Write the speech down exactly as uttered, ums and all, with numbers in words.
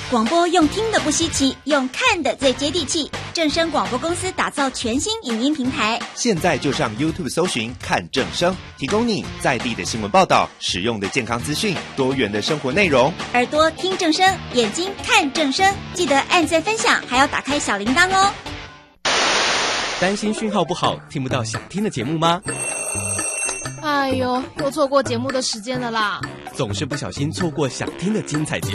广播用听的不稀奇，用看的最接地气。正声广播公司打造全新影音平台， 现在就上 YouTube 搜寻看正声，提供你在地的新闻报道、实用的健康资讯、多元的生活内容。 耳朵听正声，眼睛看正声，记得按赞分享，还要打开小铃铛哦。 担心讯号不好，听不到想听的节目吗？ 哎呦，又错过节目的时间了啦！ 总是不小心错过想听的精彩节